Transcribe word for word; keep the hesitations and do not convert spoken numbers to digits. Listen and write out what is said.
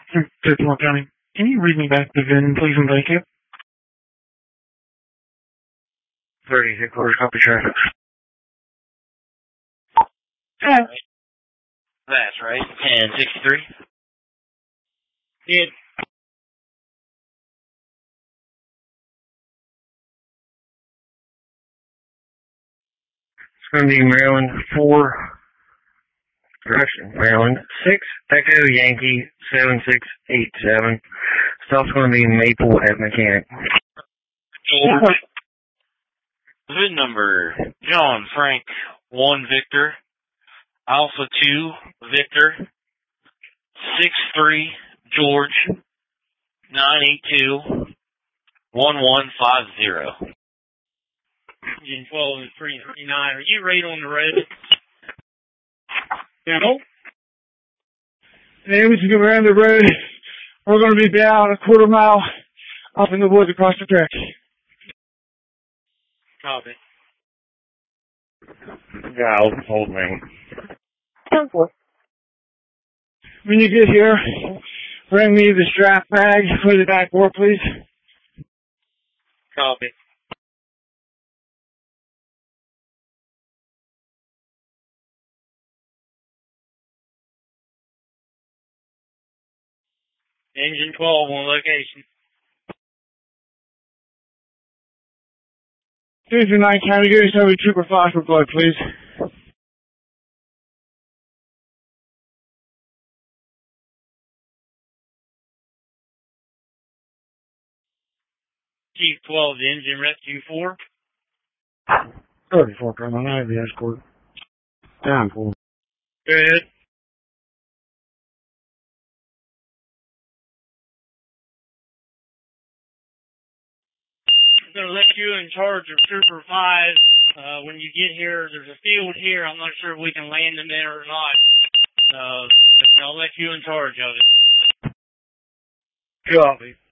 Pittsburgh County. Can you read me back the V I N, please, and thank you? thirty-six quarters, copy traffic. Yeah. That's right. ten sixty-three. It. It's going to be Maryland four, correction, Maryland six, Echo Yankee seven six eight seven. Stop's going to be Maple at Mechanic. V I N number, John Frank one Victor, Alpha two Victor, six three George, nine eight two, one one five zero. Engine twelve and three ninety-nine. Are you right on the road? No. And we can go around the road. We're going to be down a quarter mile off in the woods across the track. Copy. Yeah, hold me. When you get here, bring me the strap bag for the back door, please. Copy. Engine twelve on location. Tuesday night, County, give us over Trooper five for blood, please. Chief twelve, the engine rescue four. thirty-four, coming. I have the escort. Down, four. Go ahead. I'm going to let you in charge of Trooper five. Uh, when you get here, there's a field here. I'm not sure if we can land in there or not. Uh, I'll let you in charge of it. Copy.